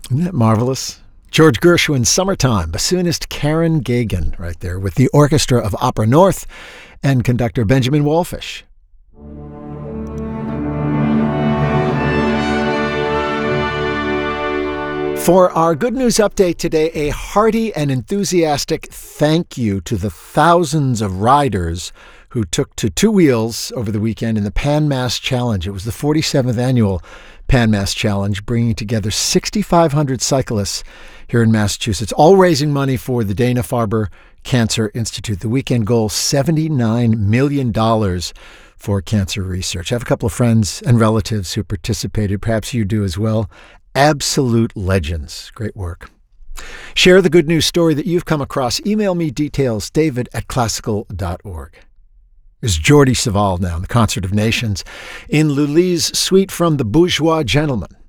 Isn't that marvelous? George Gershwin's Summertime, bassoonist Karen Gagan right there with the Orchestra of Opera North and conductor Benjamin Wallfish. For our good news update today, a hearty and enthusiastic thank you to the thousands of riders who took to two wheels over the weekend in the Pan Mass Challenge. It was the 47th annual Pan Mass Challenge, bringing together 6,500 cyclists here in Massachusetts, all raising money for the Dana-Farber Cancer Institute. The weekend goal, $79 million for cancer research. I have a couple of friends and relatives who participated. Perhaps you do as well. Absolute legends. Great work. Share the good news story that you've come across. Email me details, david@classical.org. There's Jordi Savall now in the Concert of Nations in Lully's suite from the Bourgeois Gentleman.